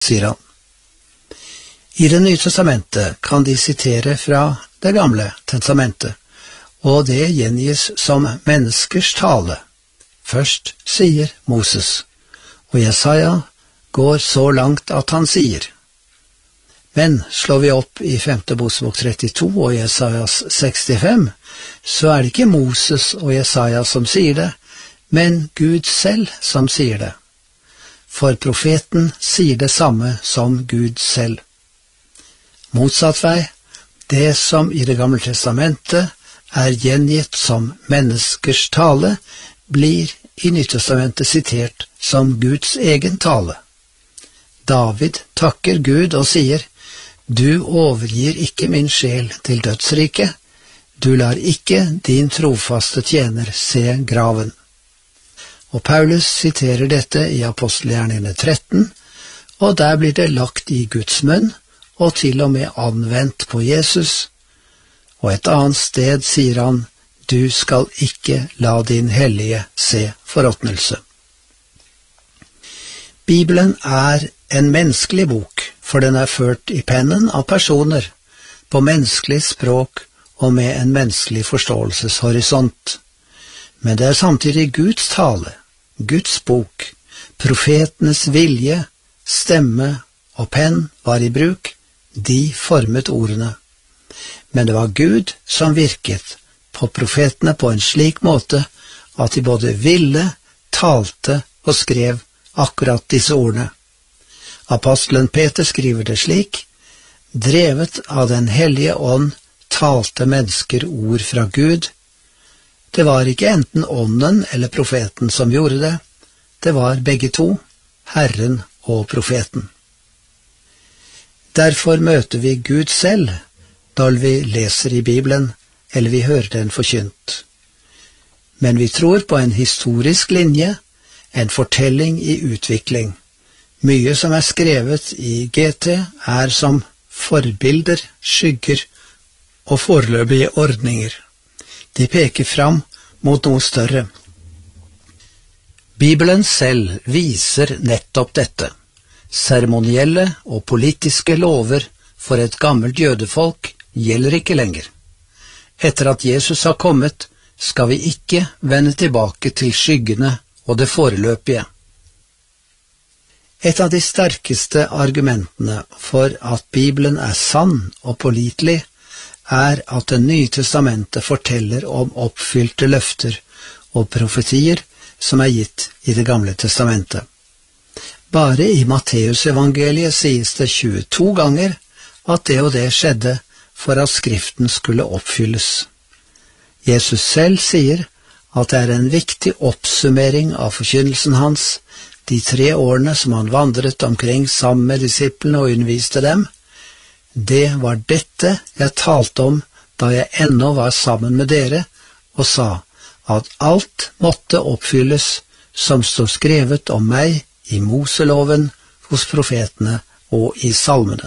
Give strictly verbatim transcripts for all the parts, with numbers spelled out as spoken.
sier han. I Det nye testamentet kan de sitere fra Det gamle testamentet, og det gjengis som menneskers tale. Først sier Moses, og Jesaja går så langt at han sier. Men slår vi opp i femte Mosebok trettito og Jesajas sekstifem, så er det ikke Moses og Jesaja som sier det, men Gud selv som sier det. For profeten sier det samme som Gud selv. Motsatt vei, det som i Det gamle testamentet er gjengitt som menneskers tale, blir i Nyttestamentet sitert som Guds egen tale. David takker Gud og sier, «Du overgir ikke min sjel til dødsriket, du lar ikke din trofaste tjener se graven.» Og Paulus siterer dette i Apostelgjerningene tretten, og der blir det lagt i Guds munn, og til og med anvendt på Jesus. Og et annet sted sier han, «Du skal ikke la din hellige se forråtnelse.» Bibelen er en menneskelig bok, for den er ført i pennen av personer, på menneskelig språk og med en menneskelig forståelseshorisont. Men det er samtidig Guds tale, Guds bok, profetenes vilje, stemme og penn var i bruk, de formet ordene. Men det var Gud som virket på profetene på en slik måte at de både ville, talte og skrev akkurat disse ordene. Apostelen Peter skriver det slik, «Drevet av den hellige ånd talte mennesker ord fra Gud. Det var ikke enten ånden eller profeten som gjorde det, det var begge to, Herren og profeten.» Derfor møter vi Gud selv når vi leser i Bibelen, eller vi hører den forkynt. Men vi tror på en historisk linje, en fortelling i utvikling. Mye som er skrevet i G T er som forbilder, skygger og foreløpige ordninger. De peker fram mot noe større. Bibelen selv viser nettopp dette. Seremonielle og politiske lover for et gammelt jødefolk gjelder ikke lenger. Etter at Jesus har kommet, skal vi ikke vende tilbake til skyggene og det foreløpige. Et av de sterkeste argumentene for at Bibelen er sann og pålitelig, er at Det nye testamentet forteller om oppfylte løfter og profetier som er gitt i Det gamle testamentet. Bare i Matteusevangeliet sies det tjueto ganger at det og det skjedde for at Skriften skulle oppfylles. Jesus selv sier at det er en viktig oppsummering av forkynnelsen hans, de tre årene som han vandret omkring sammen med disiplene og underviste dem. Det var dette jeg talte om da jeg ennå var sammen med dere, og sa at alt måtte oppfylles som står skrevet om meg i Moseloven, hos profetene og i salmene.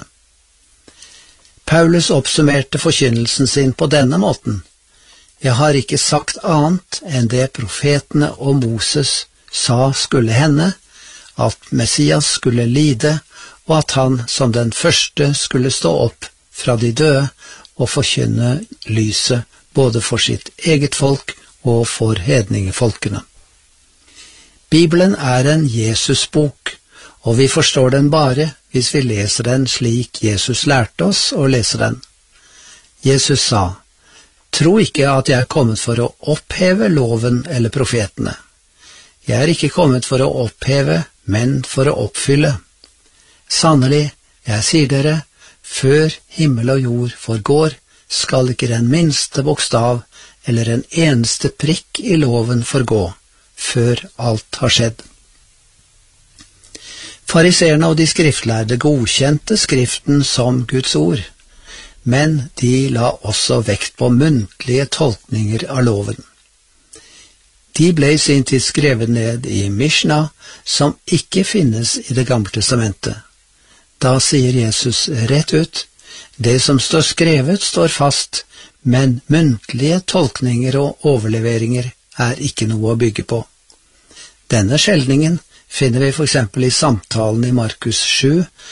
Paulus oppsummerte forkynnelsen sin på denne måten. Jeg har ikke sagt annet enn det profetene og Moses sa skulle hende, at Messias skulle lide, og at han som den første skulle stå opp fra de døde og forkynne lyset både for sitt eget folk og for hedningefolkene. Bibelen er en Jesusbok, og vi forstår den bare hvis vi leser den slik Jesus lærte oss å lese den. Jesus sa, «Tro ikke at jeg er kommet for å oppheve loven eller profetene. Jeg er ikke kommet for å oppheve, men for å oppfylle. Sannelig, jeg sier dere, før himmel og jord forgår, skal ikke den minste bokstav eller en eneste prikk i loven forgå, før alt har skjedd.» Fariseerne og de skriftlærde godkjente Skriften som Guds ord, men de la også vekt på muntlige tolkninger av loven. De ble i sin tid skrevet ned i Mishnah, som ikke finnes i Det gamle testamentet. Da sier Jesus rett ut, det som står skrevet står fast, men muntlige tolkninger og overleveringer er ikke noe å bygge på. Denne skjelningen finner vi for eksempel i samtalen i Markus sju,